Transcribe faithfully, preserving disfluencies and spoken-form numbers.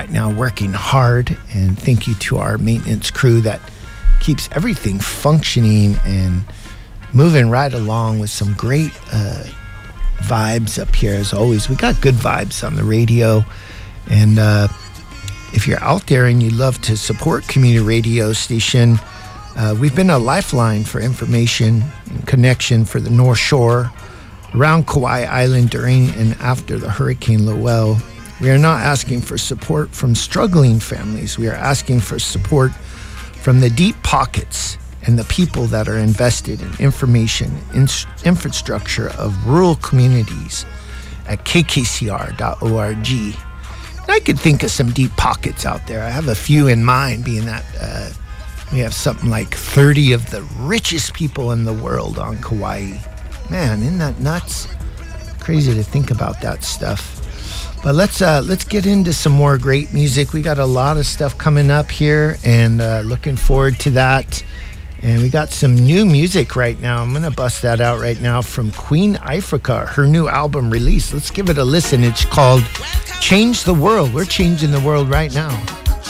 right now working hard. And thank you to our maintenance crew that keeps everything functioning and moving right along with some great uh, vibes up here as always. We got good vibes on the radio. And uh, if you're out there and you love to support community radio station, uh, we've been a lifeline for information and connection for the North Shore around Kauai Island during and after the Hurricane Lowell. We are not asking for support from struggling families. We are asking for support from the deep pockets and the people that are invested in information in infrastructure of rural communities at k k c r dot org. And I could think of some deep pockets out there. I have a few in mind, being that uh, we have something like thirty of the richest people in the world on Kauai. Man, isn't that nuts? Crazy to think about that stuff. But let's uh, let's get into some more great music. We got a lot of stuff coming up here, and uh, looking forward to that. And we got some new music right now. I'm going to bust that out right now from Queen Ifrica, her new album release. Let's give it a listen. It's called Change the World. We're changing the world right now.